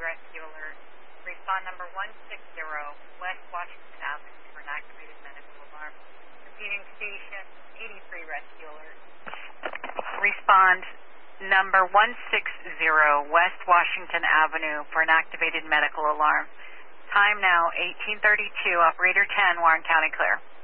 rescue alert. Respond number 160, West Washington Avenue for an activated medical alarm. Repeating station 83 rescue alert. Respond number 160, West Washington Avenue for an activated medical alarm. Time now 18:32. Operator 10, Warren County clear.